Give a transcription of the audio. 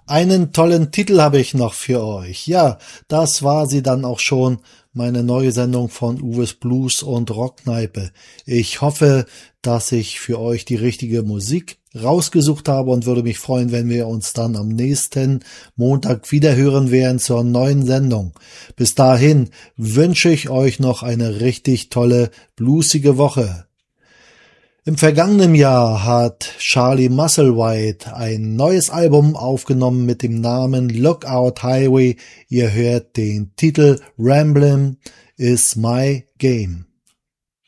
Einen tollen Titel habe ich noch für euch. Ja, das war sie dann auch schon, meine neue Sendung von Uwes Blues und Rockkneipe. Ich hoffe, dass ich für euch die richtige Musik rausgesucht habe und würde mich freuen, wenn wir uns dann am nächsten Montag wieder hören werden zur neuen Sendung. Bis dahin wünsche ich euch noch eine richtig tolle, bluesige Woche. Im vergangenen Jahr hat Charlie Musselwhite ein neues Album aufgenommen mit dem Namen Lookout Highway. Ihr hört den Titel Ramblin' is my game.